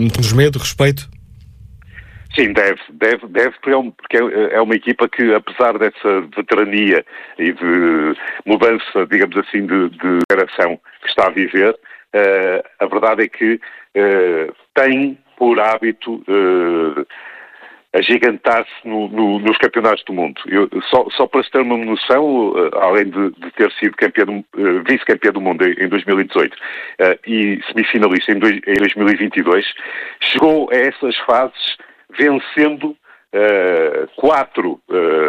temos medo, respeito? Sim, deve, porque é uma equipa que, apesar dessa veterania e de mudança, digamos assim, de geração que está a viver, a verdade é que tem por hábito agigantar-se nos campeonatos do mundo. Só para se ter uma noção, além de ter sido vice-campeão do mundo em 2018 e semifinalista em 2022, chegou a essas fases vencendo quatro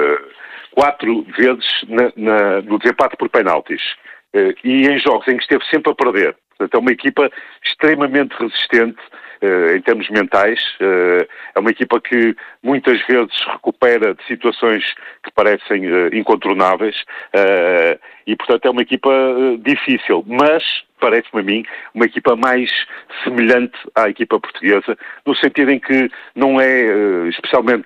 vezes no desempate por penaltis. E em jogos em que esteve sempre a perder. Portanto, é uma equipa extremamente resistente em termos mentais. É uma equipa que muitas vezes recupera de situações que parecem incontornáveis e, portanto, é uma equipa difícil, mas parece-me a mim uma equipa mais semelhante à equipa portuguesa, no sentido em que não é especialmente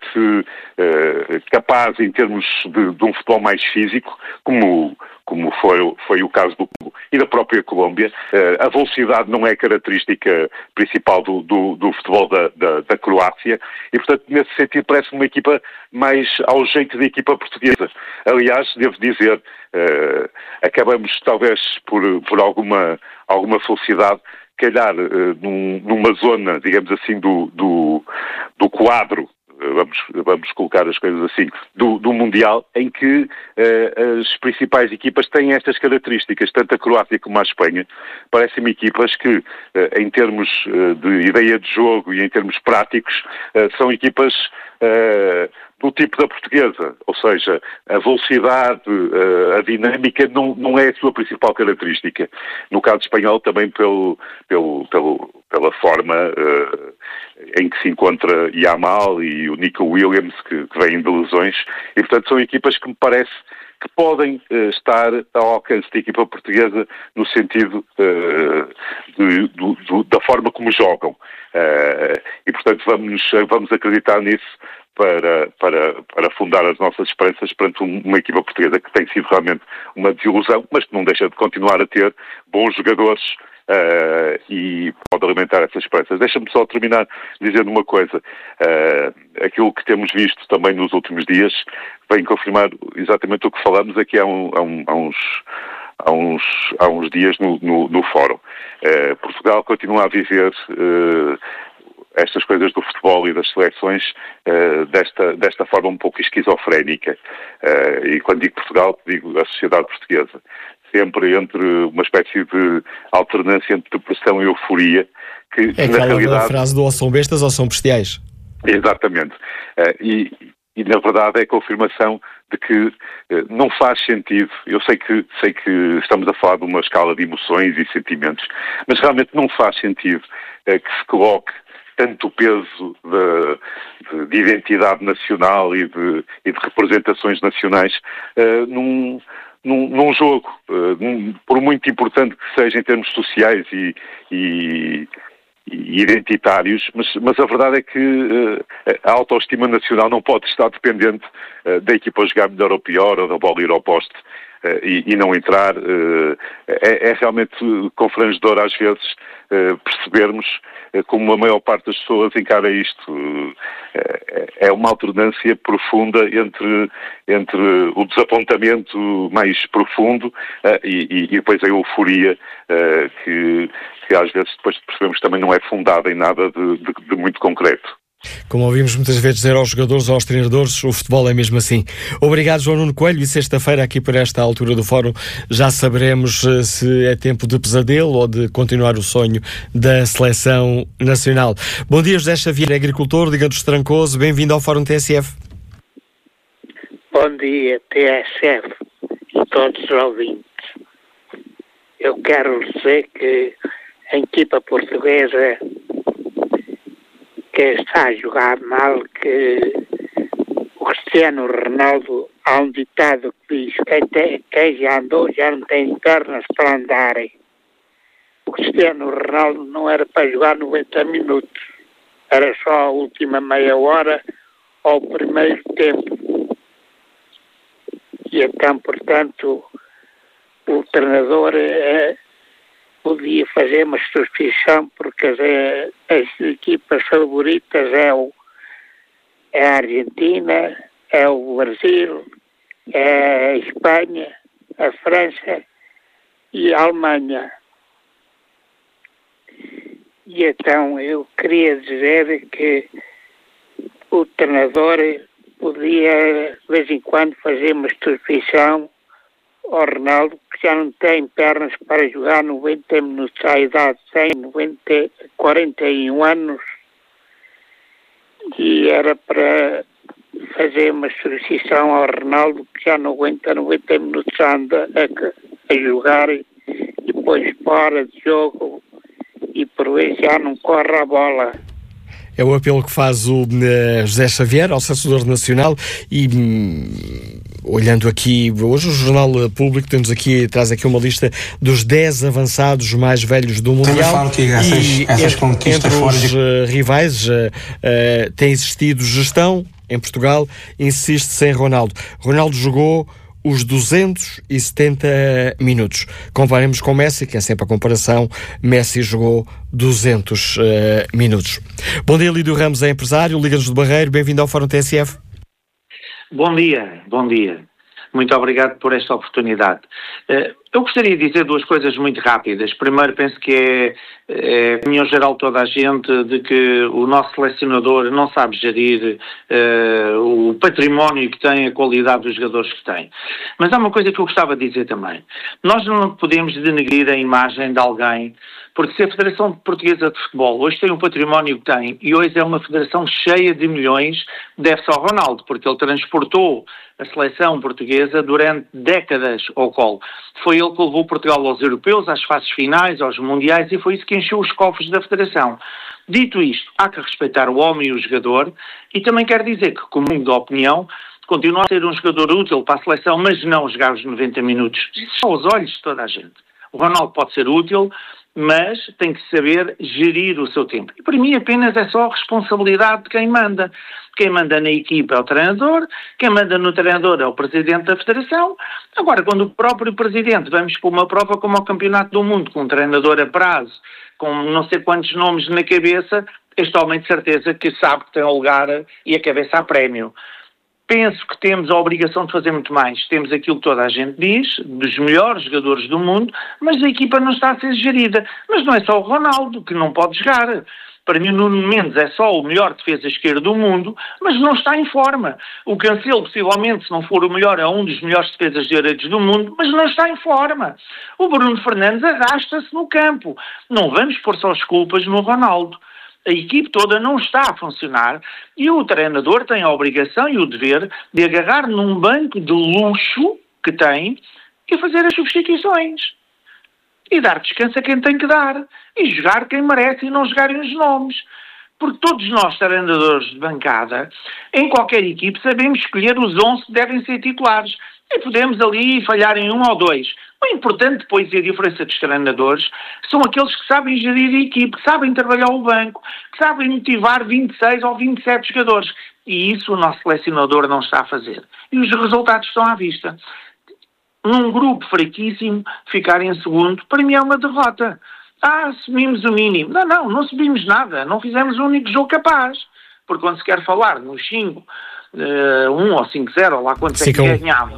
capaz em termos de um futebol mais físico, como foi o caso do Congo e da própria Colômbia. A velocidade não é característica principal do futebol da Croácia e, portanto, nesse sentido parece uma equipa mais ao jeito da equipa portuguesa. Aliás, devo dizer, acabamos talvez por alguma felicidade, calhar numa zona, digamos assim, do quadro, vamos colocar as coisas assim, do Mundial, em que as principais equipas têm estas características, tanto a Croácia como a Espanha. Parecem-me equipas que, em termos de ideia de jogo e em termos práticos, são equipas do tipo da portuguesa, ou seja, a velocidade, a dinâmica não é a sua principal característica. No caso espanhol também pela forma em que se encontra Yamal e o Nico Williams, que vêm de lesões, e portanto são equipas que me parece que podem estar ao alcance da equipa portuguesa no sentido da forma como jogam. E portanto vamos acreditar nisso para fundar as nossas esperanças perante uma equipa portuguesa que tem sido realmente uma desilusão, mas que não deixa de continuar a ter bons jogadores e pode alimentar essas esperanças. Deixa-me só terminar dizendo uma coisa. Aquilo que temos visto também nos últimos dias vem confirmar exatamente o que falamos aqui há uns dias no fórum. Portugal continua a viver estas coisas do futebol e das seleções desta forma um pouco esquizofrénica. E quando digo Portugal, digo a sociedade portuguesa. Sempre entre uma espécie de alternância entre depressão e euforia. Que na realidade... frase do ou são bestas ou são bestiais. Exatamente. E na verdade é a confirmação de que não faz sentido. Eu sei que estamos a falar de uma escala de emoções e sentimentos, mas realmente não faz sentido que se coloque tanto o peso de identidade nacional e de representações nacionais num jogo, por muito importante que seja em termos sociais e identitários, mas a verdade é que a autoestima nacional não pode estar dependente da equipa jogar melhor ou pior, ou da bola ir ao poste e não entrar. É realmente confrangedor às vezes percebermos como a maior parte das pessoas encara isto. É uma alternância profunda entre o desapontamento mais profundo e depois a euforia que às vezes depois percebemos que também não é fundada em nada de muito concreto. Como ouvimos muitas vezes dizer aos jogadores ou aos treinadores, o futebol é mesmo assim. Obrigado, João Nuno Coelho, e sexta-feira, aqui por esta altura do fórum, já saberemos se é tempo de pesadelo ou de continuar o sonho da seleção nacional. Bom dia, José Xavier, agricultor de Gandos de Trancoso, bem-vindo ao Fórum TSF. Bom dia, TSF e todos os ouvintes. Eu quero dizer que a equipa portuguesa que está a jogar mal, que o Cristiano Ronaldo, há um ditado que diz que quem já andou já não tem pernas para andarem. O Cristiano Ronaldo não era para jogar 90 minutos, era só a última meia hora ao primeiro tempo. E então, portanto, o treinador podia fazer uma substituição, porque as equipas favoritas é a Argentina, é o Brasil, é a Espanha, a França e a Alemanha. E então eu queria dizer que o treinador podia de vez em quando fazer uma substituição ao Ronaldo, que já não tem pernas para jogar 90 minutos à idade, tem 41 anos, e era para fazer uma substituição ao Ronaldo, que já não aguenta 90 minutos a jogar, e depois fora de jogo e por vezes já não corre a bola. É o apelo que faz o José Xavier ao Selecionador Nacional e, olhando aqui, hoje o Jornal Público traz aqui uma lista dos 10 avançados mais velhos do Mundial e entre os rivais tem existido gestão em Portugal, insiste-se em Ronaldo. Ronaldo jogou os 270 minutos. Comparemos com Messi, que é sempre a comparação. Messi jogou 200 minutos. Bom dia, Lídio Ramos é empresário, Liga-nos do Barreiro. Bem-vindo ao Fórum TSF. Bom dia. Muito obrigado por esta oportunidade. Eu gostaria de dizer duas coisas muito rápidas. Primeiro, penso que é opinião geral toda a gente de que o nosso selecionador não sabe gerir o património que tem, a qualidade dos jogadores que tem. Mas há uma coisa que eu gostava de dizer também. Nós não podemos denegrir a imagem de alguém, porque se a Federação Portuguesa de Futebol hoje tem o património que tem, e hoje é uma federação cheia de milhões, deve-se ao Ronaldo, porque ele transportou a seleção portuguesa durante décadas ao colo. Foi ele que levou Portugal aos europeus, às fases finais, aos mundiais, e foi isso que encheu os cofres da Federação. Dito isto, há que respeitar o homem e o jogador, e também quero dizer que, como mundo de opinião, continua a ser um jogador útil para a seleção, mas não jogar os 90 minutos. Isso são os olhos de toda a gente. O Ronaldo pode ser útil, mas tem que saber gerir o seu tempo. E para mim apenas é só a responsabilidade de quem manda. Quem manda na equipa é o treinador, quem manda no treinador é o presidente da federação. Agora, quando o próprio presidente, vamos para uma prova como o Campeonato do Mundo, com um treinador a prazo, com não sei quantos nomes na cabeça, este homem de certeza que sabe que tem o lugar e a cabeça a prémio. Penso que temos a obrigação de fazer muito mais. Temos aquilo que toda a gente diz, dos melhores jogadores do mundo, mas a equipa não está a ser gerida. Mas não é só o Ronaldo que não pode jogar. Para mim, o Nuno Mendes é só o melhor defesa esquerda do mundo, mas não está em forma. O Cancelo, possivelmente, se não for o melhor, é um dos melhores defesas direitos do mundo, mas não está em forma. O Bruno Fernandes arrasta-se no campo. Não vamos pôr só as culpas no Ronaldo. A equipe toda não está a funcionar e o treinador tem a obrigação e o dever de agarrar num banco de luxo que tem e fazer as substituições. E dar descanso a quem tem que dar. E jogar quem merece e não jogarem os nomes. Porque todos nós, treinadores de bancada, em qualquer equipe, sabemos escolher os 11 que devem ser titulares. E podemos ali falhar em um ou dois. O importante depois, e a diferença dos treinadores, são aqueles que sabem gerir a equipe, que sabem trabalhar o banco, que sabem motivar 26 ou 27 jogadores. E isso o nosso selecionador não está a fazer. E os resultados estão à vista. Num grupo fraquíssimo, ficar em segundo, para mim é uma derrota. Assumimos o mínimo. Não subimos nada. Não fizemos o único jogo capaz. Porque quando se quer falar nos 5, 1 ou 5-0, ou lá quantos é que ganhámos,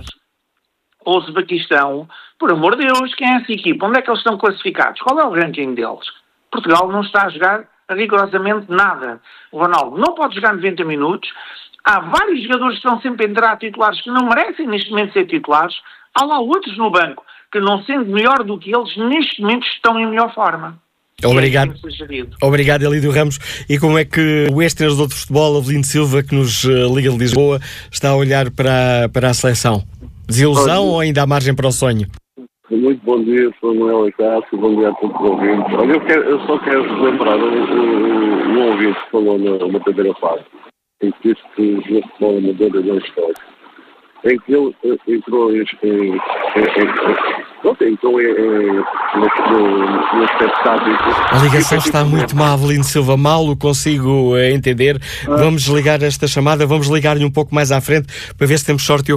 ou Uzbequistão, por amor de Deus, quem é essa equipa? Onde é que eles estão classificados? Qual é o ranking deles? Portugal não está a jogar rigorosamente nada. O Ronaldo não pode jogar 90 minutos. Há vários jogadores que estão sempre a entrar titulares que não merecem neste momento ser titulares. Há lá outros no banco que, não sendo melhor do que eles, neste momento estão em melhor forma. Obrigado. Obrigado, Elídio Ramos. E como é que o ex-treinador de futebol, Avelino Silva, que nos liga de Lisboa, está a olhar para a seleção? Desilusão ou ainda há margem para o sonho? Muito bom dia, sou Manuel Acácio, bom dia a todos os ouvintes. Olha, eu só quero lembrar um ouvinte que falou na primeira fase, em que disse que o futebol amador é bem histórico, em que ele entrou pronto, então no aspecto tático. A ligação está muito má, Avelino Silva, mal o consigo entender. Vamos desligar esta chamada, vamos ligar-lhe um pouco mais à frente para ver se temos sorte de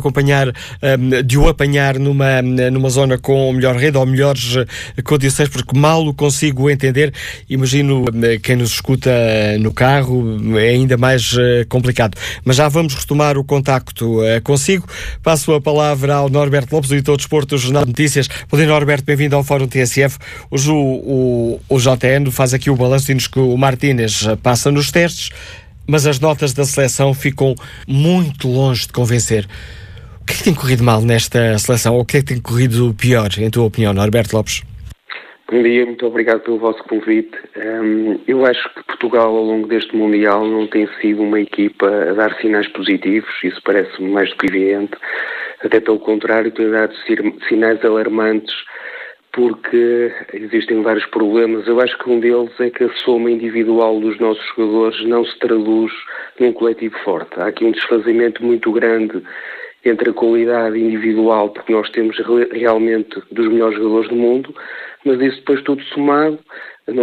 o apanhar numa zona com melhor rede ou melhores condições, porque mal o consigo entender. Imagino quem nos escuta no carro, é ainda mais complicado. Mas já vamos retomar o contacto consigo. Passo a palavra ao Norberto Lopes, editor de Desporto do Jornal de Notícias. Bom dia, Norberto, bem-vindo ao Fórum TSF. Hoje o JN faz aqui o balanço e diz que o Martínez passa nos testes, mas as notas da seleção ficam muito longe de convencer. O que é que tem corrido mal nesta seleção? Ou o que é que tem corrido pior, em tua opinião, Norberto Lopes? Bom dia, muito obrigado pelo vosso convite. Eu acho que Portugal, ao longo deste Mundial, não tem sido uma equipa a dar sinais positivos, isso parece-me mais do que evidente. Até pelo contrário, tem dado sinais alarmantes, porque existem vários problemas. Eu acho que um deles é que a soma individual dos nossos jogadores não se traduz num coletivo forte. Há aqui um desfazimento muito grande entre a qualidade individual, porque nós temos realmente dos melhores jogadores do mundo, mas isso depois tudo somado não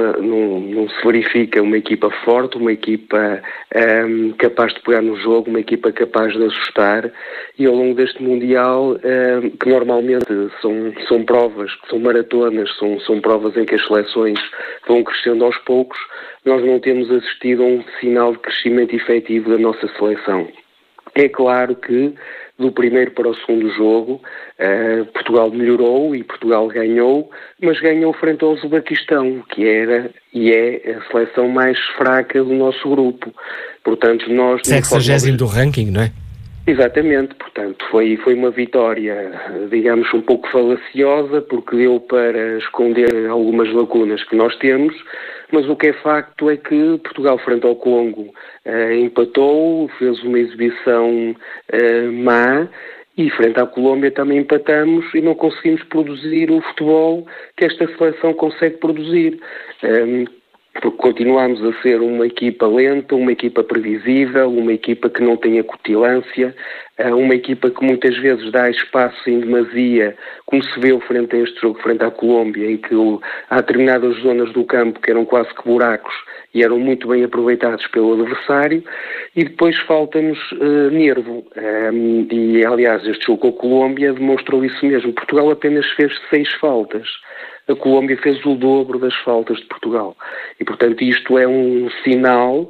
se verifica uma equipa forte, uma equipa capaz de pegar no jogo, uma equipa capaz de assustar, e ao longo deste Mundial, que normalmente são provas, que são maratonas, são provas em que as seleções vão crescendo aos poucos, nós não temos assistido a um sinal de crescimento efetivo da nossa seleção. É claro que do primeiro para o segundo jogo Portugal melhorou e Portugal ganhou, mas ganhou frente ao Uzbequistão, que era e é a seleção mais fraca do nosso grupo. Portanto, nós... 60º do ranking, não é? Exatamente, portanto, foi uma vitória, digamos, um pouco falaciosa, porque deu para esconder algumas lacunas que nós temos, mas o que é facto é que Portugal, frente ao Congo, empatou, fez uma exibição má, e frente à Colômbia também empatamos e não conseguimos produzir o futebol que esta seleção consegue produzir. Porque continuamos a ser uma equipa lenta, uma equipa previsível, uma equipa que não tem acutilância, uma equipa que muitas vezes dá espaço em demasia, como se viu frente a este jogo, frente à Colômbia, em que há determinadas zonas do campo que eram quase que buracos e eram muito bem aproveitados pelo adversário, e depois falta-nos nervo. E, aliás, este jogo com a Colômbia demonstrou isso mesmo. Portugal apenas fez 6 faltas. A Colômbia fez o dobro das faltas de Portugal. E, portanto, isto é um sinal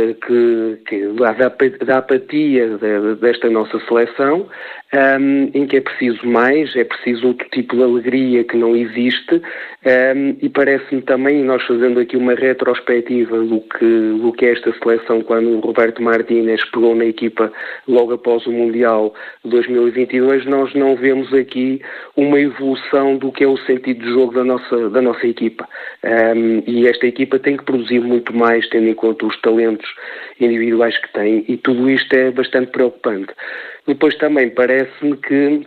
da apatia desta nossa seleção, em que é preciso mais, é preciso outro tipo de alegria que não existe, e parece-me também, nós fazendo aqui uma retrospectiva do que é esta seleção, quando o Roberto Martínez pegou na equipa logo após o Mundial de 2022, nós não vemos aqui uma evolução do que é o sentido de jogo da nossa equipa. E esta equipa tem que produzir muito mais, tendo em conta os talentos individuais que tem, e tudo isto é bastante preocupante. Depois também parece-me que,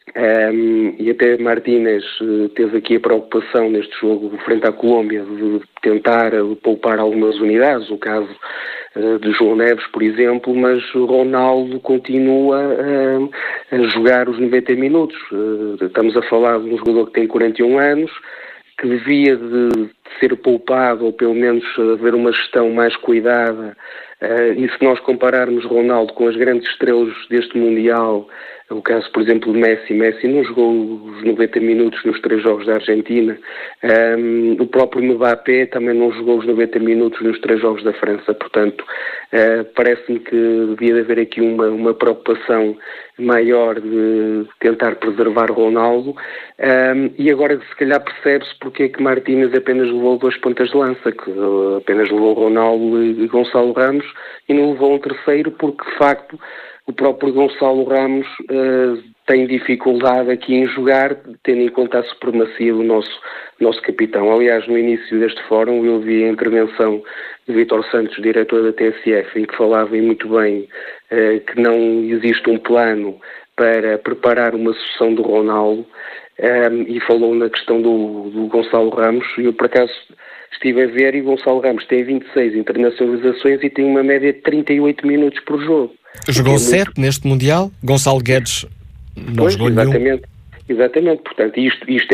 e até Martínez teve aqui a preocupação neste jogo frente à Colômbia de tentar poupar algumas unidades, o caso de João Neves, por exemplo, mas o Ronaldo continua a jogar os 90 minutos. Estamos a falar de um jogador que tem 41 anos, que devia de ser poupado, ou pelo menos haver uma gestão mais cuidada. E se nós compararmos Ronaldo com as grandes estrelas deste Mundial, o caso, por exemplo, de Messi não jogou os 90 minutos nos 3 jogos da Argentina. O próprio Mbappé também não jogou os 90 minutos nos 3 jogos da França. Portanto, parece-me que devia de haver aqui uma preocupação maior de tentar preservar Ronaldo. E agora, se calhar, percebe-se porque é que Martínez apenas levou 2 pontas de lança, que apenas levou Ronaldo e Gonçalo Ramos, e não levou um terceiro, porque, de facto, o próprio Gonçalo Ramos tem dificuldade aqui em jogar, tendo em conta a supremacia do nosso capitão. Aliás, no início deste fórum eu vi a intervenção de Vítor Santos, diretor da TSF, em que falava muito bem que não existe um plano para preparar uma sucessão do Ronaldo, e falou na questão do Gonçalo Ramos, e eu por acaso estive a ver, e o Gonçalo Ramos tem 26 internacionalizações e tem uma média de 38 minutos por jogo. Jogou 7 neste Mundial, Gonçalo Guedes não jogou nenhum. Exatamente. Exatamente, portanto, isto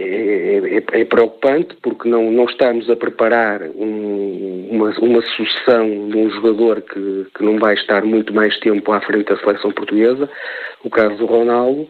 é preocupante porque não estamos a preparar uma sucessão de um jogador que não vai estar muito mais tempo à frente da seleção portuguesa, o caso do Ronaldo,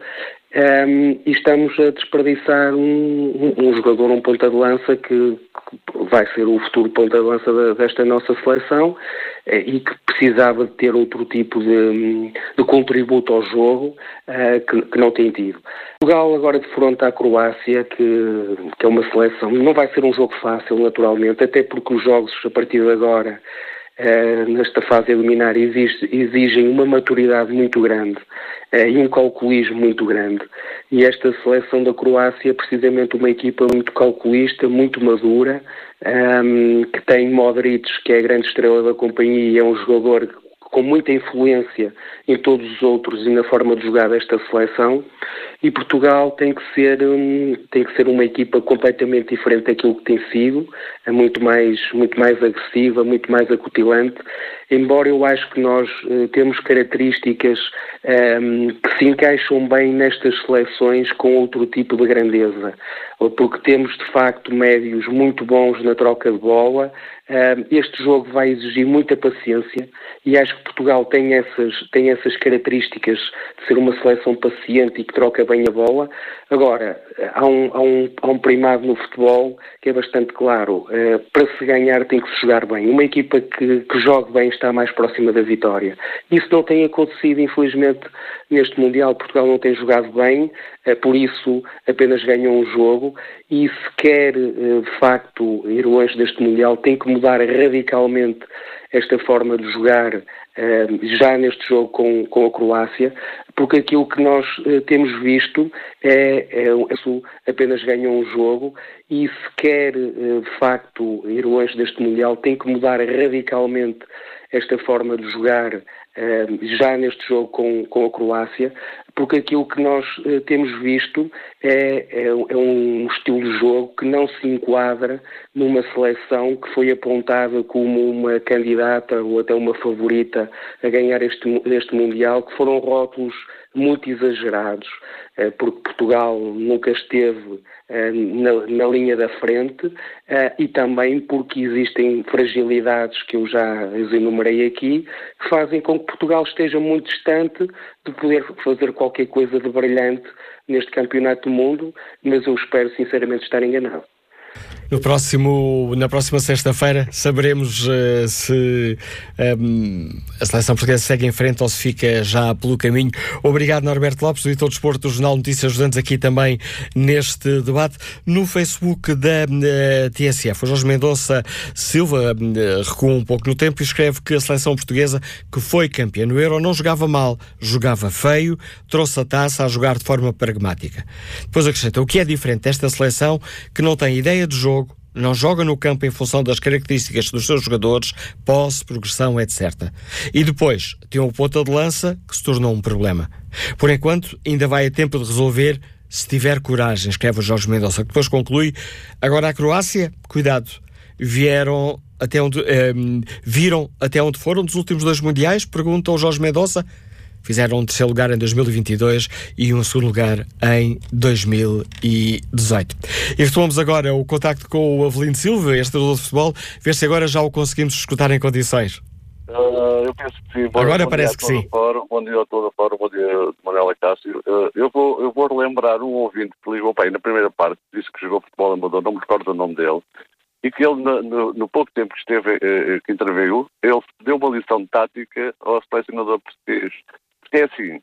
e estamos a desperdiçar um jogador, um ponta de lança que vai ser o futuro ponta de lança desta nossa seleção e que precisava de ter outro tipo de contributo ao jogo que não tem tido. Portugal agora defronta a Croácia, que é uma seleção, não vai ser um jogo fácil naturalmente, até porque os jogos a partir de agora nesta fase eliminar exigem uma maturidade muito grande e um calculismo muito grande. E esta seleção da Croácia é precisamente uma equipa muito calculista, muito madura, que tem Modric, que é a grande estrela da companhia e é um jogador com muita influência em todos os outros e na forma de jogar desta seleção, e Portugal tem que ser uma equipa completamente diferente daquilo que tem sido, muito mais agressiva, muito mais acutilante, embora eu acho que nós temos características que se encaixam bem nestas seleções com outro tipo de grandeza, porque temos de facto médios muito bons na troca de bola. Este jogo vai exigir muita paciência e acho que Portugal tem essas características de ser uma seleção paciente e que troca bem a bola. Agora, há um primado no futebol que é bastante claro. Para se ganhar tem que se jogar bem. Uma equipa que jogue bem está mais próxima da vitória. Isso não tem acontecido, infelizmente, neste Mundial. Portugal não tem jogado bem, por isso apenas ganhou um jogo, e se quer, de facto, ir longe deste Mundial, tem que mudar radicalmente esta forma de jogar já neste jogo com a Croácia, porque aquilo que nós temos visto é apenas ganhou um jogo, e se quer, de facto, ir longe deste Mundial, tem que mudar radicalmente esta forma de jogar já neste jogo com a Croácia, porque aquilo que nós temos visto é um estilo de jogo que não se enquadra numa seleção que foi apontada como uma candidata ou até uma favorita a ganhar este Mundial, que foram rótulos muito exagerados, porque Portugal nunca esteve na linha da frente, e também porque existem fragilidades que eu já as enumerei aqui, que fazem com que Portugal esteja muito distante de poder fazer qualquer coisa de brilhante neste campeonato do mundo, mas eu espero sinceramente estar enganado. Na próxima sexta-feira saberemos se a seleção portuguesa segue em frente ou se fica já pelo caminho. Obrigado, Norberto Lopes, do Editor de Desporto do Jornal Notícias, ajudando-nos aqui também neste debate. No Facebook da TSF, o Jorge Mendonça Silva recua um pouco no tempo e escreve que a seleção portuguesa, que foi campeã no Euro, não jogava mal, jogava feio, trouxe a taça a jogar de forma pragmática. Depois acrescenta: o que é diferente desta seleção, que não tem ideia de jogo, não joga no campo em função das características dos seus jogadores, posse, progressão, etc. E depois tem um ponta de lança que se tornou um problema. Por enquanto, ainda vai a tempo de resolver, se tiver coragem, escreve o Jorge Mendonça, que depois conclui: agora a Croácia, cuidado, viram até onde foram dos últimos 2 mundiais? Pergunta o Jorge Mendonça. Fizeram um terceiro lugar em 2022 e um segundo lugar em 2018. E retomamos agora o contacto com o Avelino Silva, este treinador de futebol, ver se agora já o conseguimos escutar em condições. Eu penso que sim. Agora parece que sim. Bom dia a toda a fora, bom dia, Manuela Cássio. Eu vou relembrar um ouvinte que ligou para aí na primeira parte, disse que jogou futebol amador, não me recordo o nome dele, e que ele, no pouco tempo que esteve, que interveio, ele deu uma lição de tática ao selecionador português. Porque é assim,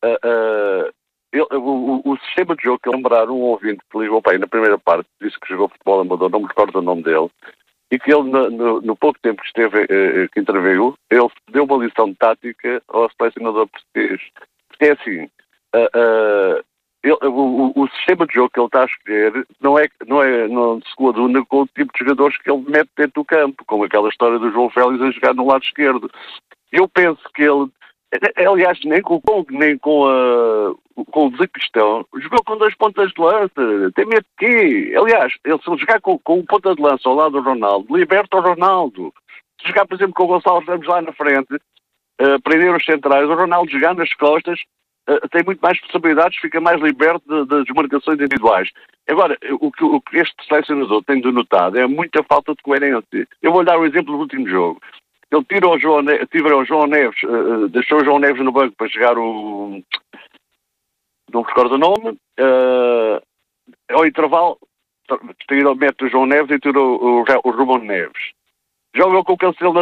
o sistema de jogo que lembrar um ouvinte que ligou para aí na primeira parte, disse que jogou futebol amador, não me recordo o nome dele, e que ele, no pouco tempo que esteve, que interveio, ele deu uma lição de tática ao selecionador português. Porque é assim, o sistema de jogo que ele está a escolher não se coaduna com o tipo de jogadores que ele mete dentro do campo, como aquela história do João Félix a jogar no lado esquerdo. Eu penso que ele, aliás, nem com o Zé Cristão, jogou com 2 pontas de lança. Tem medo de quê? Aliás, ele, se jogar com um ponta de lança ao lado do Ronaldo, liberta o Ronaldo. Se jogar, por exemplo, com o Gonçalo Ramos lá na frente, prender os centrais, o Ronaldo jogar nas costas, tem muito mais responsabilidades, fica mais liberto das marcações individuais. Agora, o que este selecionador tem denotado é muita falta de coerência. Eu vou dar o exemplo do último jogo. Ele tira o João Neves, deixou o João Neves no banco para chegar não me recordo o nome, ao intervalo, mete o João Neves e tira o Rubão Neves. Joga com o Cancelo